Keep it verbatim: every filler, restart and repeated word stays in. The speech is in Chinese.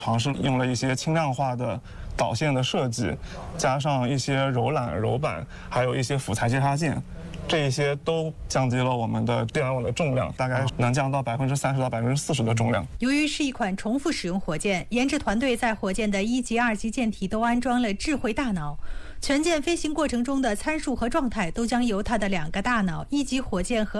尝试用了一些轻量化的导线的设计，加上一些柔缆、柔板，还有一些辅材接插件。这一些都降低了我们的电缆网的重量，大概能降到百分之三十到百分之四十的重量。 由于是一款重复使用火箭，研制团队在火箭的一级、二级舰体都安装了智慧大脑，全舰飞行过程中的参数和状态都将由它的两个大脑——一级火箭和